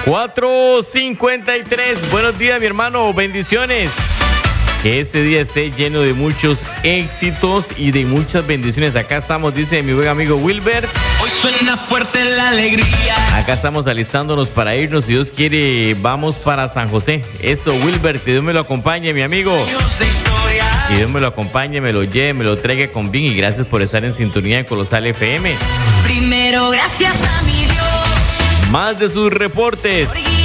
4:53. Buenos días, mi hermano. Bendiciones. Que este día esté lleno de muchos éxitos y de muchas bendiciones. Acá estamos, dice mi buen amigo Wilber. Hoy suena fuerte la alegría. Acá estamos alistándonos para irnos. Si Dios quiere, vamos para San José. Eso, Wilber, que Dios me lo acompañe, mi amigo. Que Dios me lo acompañe, me lo lleve, me lo traiga con bien. Y gracias por estar en sintonía en Colosal FM. Primero, gracias a mi Dios. Más de sus reportes.